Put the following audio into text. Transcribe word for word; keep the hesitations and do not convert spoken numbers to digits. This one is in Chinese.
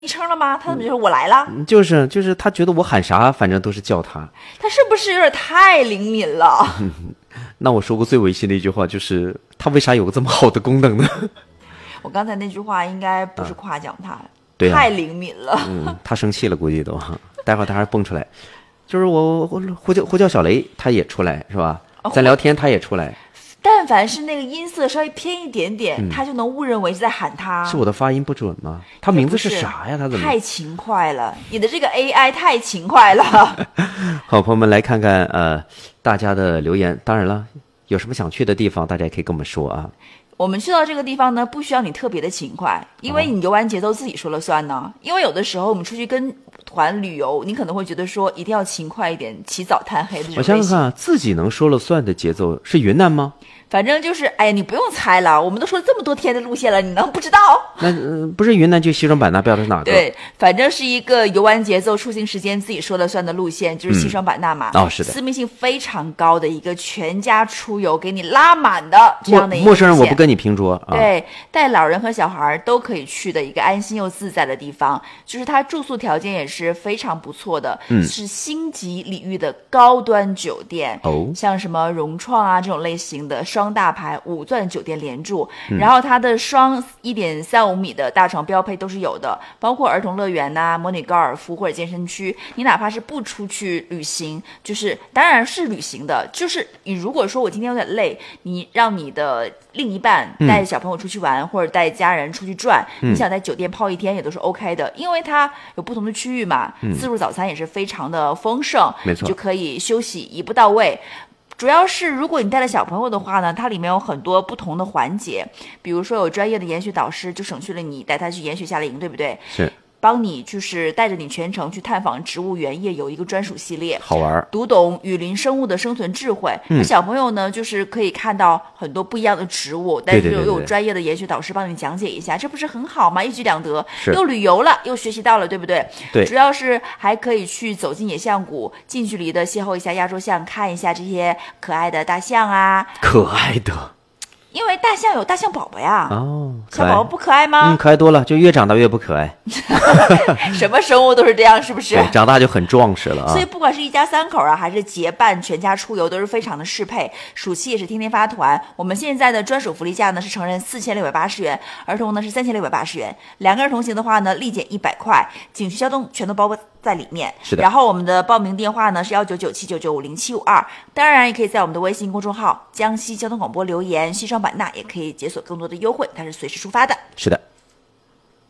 昵称了吗？他怎么就说我来了？ 就是就是他觉得我喊啥，反正都是叫他。 他是不是有点太灵敏了？ 那我说过最违心的一句话就是他为啥有个这么好的功能呢？ 我刚才那句话应该不是夸奖他，啊对啊、 太灵敏了。 嗯，他生气了，估计都。待会儿他还蹦出来，就是我呼叫呼叫小雷，他也出来是吧？咱聊天他也出来。 但凡是那个音色稍微偏一点点， 嗯、 他就能误认为是在喊他。 是我的发音不准吗？他名字是啥呀？他怎么太勤快了？你的这个 A I 太勤快了。 好，朋友们来看看呃大家的留言。当然了，有什么想去的地方，大家也可以跟我们说啊。 我们去到这个地方呢，不需要你特别的勤快，因为你游玩节奏自己说了算呢。哦、因为有的时候我们出去跟团旅游，你可能会觉得说一定要勤快一点，起早贪黑的这种类型。 我想想看，自己能说了算的节奏是云南吗？ 反正就是，哎呀，你不用猜了，我们都说了这么多天的路线了，你能不知道？ 那、呃、不是云南就西双版纳，不知道是哪个？ 对，反正是一个游玩节奏、出行时间自己说了算的路线，就是西双版纳嘛。 嗯、哦，是的， 私密性非常高的一个全家出游，给你拉满的这样的一个陌生人我不跟你拼桌。啊、 对，带老人和小孩都可以去的一个安心又自在的地方，就是它住宿条件也是非常不错的， 嗯、 是星级礼遇的高端酒店。 哦， 像什么融创啊这种类型的双大牌五钻酒店连住， 嗯、 然后它的双一点三五米的大床标配都是有的，包括儿童乐园呐、啊、模拟高尔夫或者健身区。你哪怕是不出去旅行，就是当然是旅行的，就是你如果说我今天有点累，你让你的另一半带小朋友出去玩，嗯、或者带家人出去转， 嗯、 你想在酒店泡一天也都是 OK 的，因为它有不同的区域嘛， 嗯、 自助早餐也是非常的丰盛， 没错， 就可以休息一步到位。主要是如果你带了小朋友的话呢，它里面有很多不同的环节，比如说有专业的研学导师，就省去了你带他去研学夏令营，对不对？ 是。 帮你就是带着你全程去探访植物园业，有一个专属系列， 好玩， 读懂雨林生物的生存智慧。 嗯、 那小朋友呢，就是可以看到很多不一样的植物，但是又有专业的研学导师帮你讲解一下，这不是很好吗？一举两得，又旅游了，又学习到了，对不对？ 对， 主要是还可以去走进野象谷，近距离的邂逅一下亚洲象，看一下这些可爱的大象啊， 可爱的。 因为大象有大象宝宝呀， 哦， 小宝宝不可爱吗？ 嗯，可爱多了，就越长大越不可爱。 什么生物都是这样，是不是？ 对，长大就很壮实了啊。 所以不管是一家三口啊，还是结伴全家出游，都是非常的适配。暑期也是天天发团，我们现在的专属福利价呢是成人四千六百八十元，儿童呢是三千六百八十元。两个人同行的话呢，立减一百块，景区交通全都包括在里面。 是的。 然后我们的报名电话呢是幺九九七九九五零七五二，当然也可以在我们的微信公众号江西交通广播留言西双版纳，也可以解锁更多的优惠，它是随时出发的。 是的。